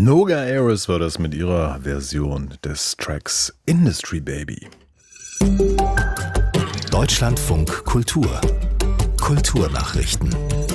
Noga Aris war das mit ihrer Version des Tracks Industry Baby. Deutschlandfunk Kultur. Kulturnachrichten.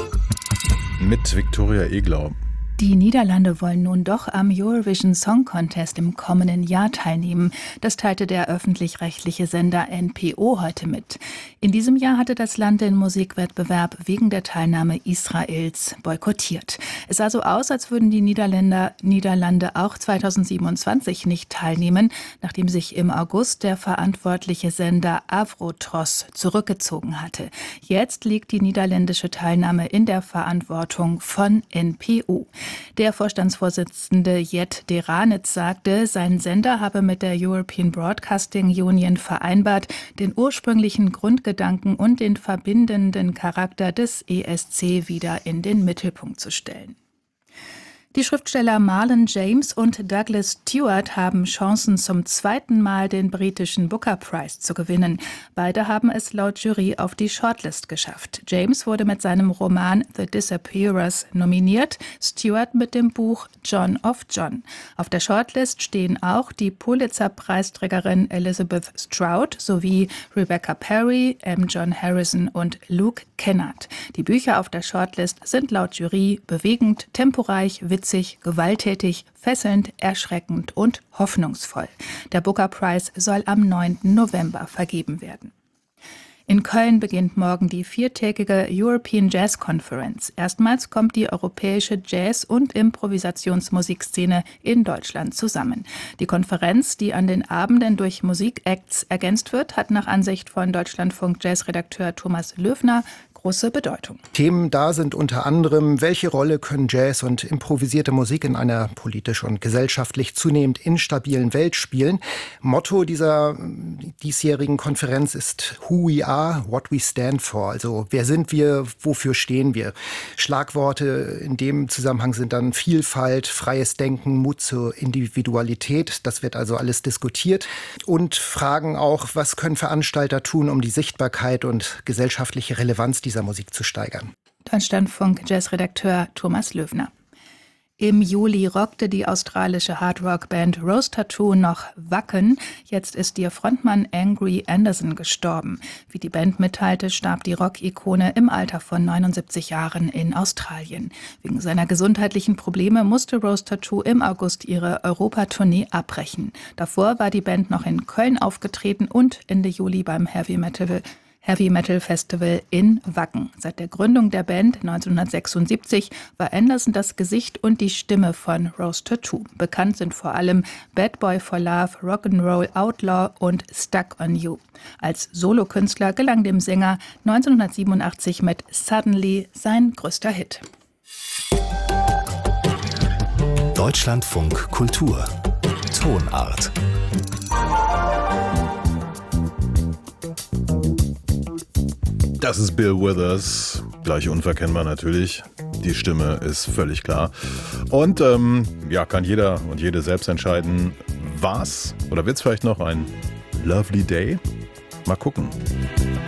Mit Viktoria Eglau. Die Niederlande wollen nun doch am Eurovision Song Contest im kommenden Jahr teilnehmen. Das teilte der öffentlich-rechtliche Sender NPO heute mit. In diesem Jahr hatte das Land den Musikwettbewerb wegen der Teilnahme Israels boykottiert. Es sah so aus, als würden die Niederlande auch 2027 nicht teilnehmen, nachdem sich im August der verantwortliche Sender Avrotros zurückgezogen hatte. Jetzt liegt die niederländische Teilnahme in der Verantwortung von NPO. Der Vorstandsvorsitzende Jet de Ranitz sagte, sein Sender habe mit der European Broadcasting Union vereinbart, den ursprünglichen Grundgedanken und den verbindenden Charakter des ESC wieder in den Mittelpunkt zu stellen. Die Schriftsteller Marlon James und Douglas Stewart haben Chancen, zum zweiten Mal den britischen Booker Prize zu gewinnen. Beide haben es laut Jury auf die Shortlist geschafft. James wurde mit seinem Roman The Disappearers nominiert, Stewart mit dem Buch John of John. Auf der Shortlist stehen auch die Pulitzer-Preisträgerin Elizabeth Strout sowie Rebecca Perry, M. John Harrison und Luke Kennard. Die Bücher auf der Shortlist sind laut Jury bewegend, temporeich, witzig, gewalttätig, fesselnd, erschreckend und hoffnungsvoll. Der Booker Prize soll am 9. November vergeben werden. In Köln beginnt morgen die 4-tägige European Jazz Conference. Erstmals kommt die europäische Jazz- und Improvisationsmusikszene in Deutschland zusammen. Die Konferenz, die an den Abenden durch Musikacts ergänzt wird, hat nach Ansicht von Deutschlandfunk Jazz-Redakteur Thomas Löfner große Bedeutung. Themen da sind unter anderem, welche Rolle können Jazz und improvisierte Musik in einer politisch und gesellschaftlich zunehmend instabilen Welt spielen. Motto dieser diesjährigen Konferenz ist Who we are, what we stand for. Also wer sind wir, wofür stehen wir? Schlagworte in dem Zusammenhang sind dann Vielfalt, freies Denken, Mut zur Individualität. Das wird also alles diskutiert. Und Fragen auch, was können Veranstalter tun, um die Sichtbarkeit und gesellschaftliche Relevanz dieser Musik zu steigern. Deutschlandfunk Jazz-Redakteur Thomas Löfner. Im Juli rockte die australische Hardrock-Band Rose Tattoo noch Wacken. Jetzt ist ihr Frontmann Angry Anderson gestorben. Wie die Band mitteilte, starb die Rock-Ikone im Alter von 79 Jahren in Australien. Wegen seiner gesundheitlichen Probleme musste Rose Tattoo im August ihre Europatournee abbrechen. Davor war die Band noch in Köln aufgetreten und Ende Juli beim Heavy Metal Festival in Wacken. Seit der Gründung der Band 1976 war Anderson das Gesicht und die Stimme von Rose Tattoo. Bekannt sind vor allem Bad Boy for Love, Rock'n'Roll Outlaw und Stuck on You. Als Solokünstler gelang dem Sänger 1987 mit Suddenly sein größter Hit. Deutschlandfunk Kultur. Tonart. Das ist Bill Withers, gleich unverkennbar natürlich. Die Stimme ist völlig klar. Und kann jeder und jede selbst entscheiden, was oder wird es vielleicht noch ein Lovely Day? Mal gucken.